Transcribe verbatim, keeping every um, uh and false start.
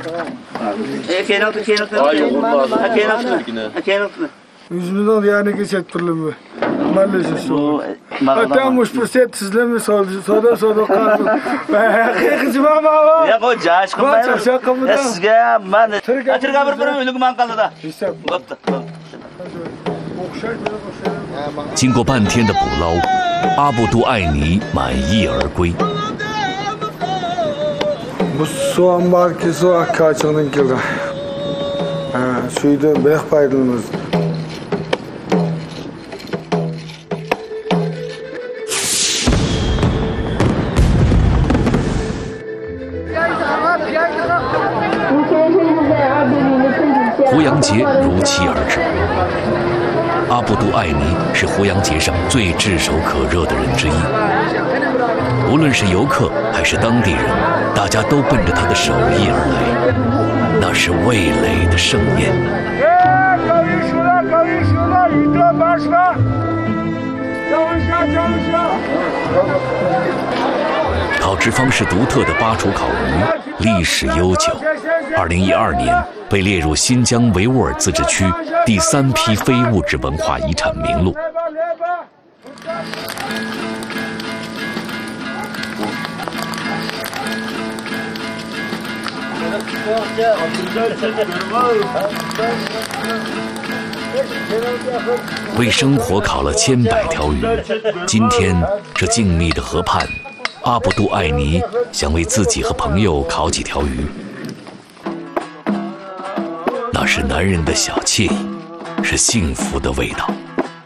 Yüzümüzden yani geçet birlemi. Maalesef şu. Hatta muş fırsat sizlemi sordu. Sonra sonra kaldı. Ben kızıma mı? Ya o caş kılmayın. Ya sizge ben. Açırga bir bir ölüm man kaldı da. Baktı. 经过半天的捕捞，阿布都艾尼满意而归。 Bu soğan var ki soğan kaçının kıldı. Ha, suydan bek paydalımız. 胡杨节如期而至。阿布都艾尼是胡杨节上最炙手可热的人之一。无论是游客还是当地人，大家都奔着他的手艺而来，那是味蕾的盛宴。烤制方式独特的巴楚烤鱼历史悠久，二零一二年被列入新疆维吾尔自治区第三批非物质文化遗产名录。为生活烤了千百条鱼，今天这静谧的河畔，阿布都艾尼想为自己和朋友烤几条鱼。那是男人的小惬意，是幸福的味道。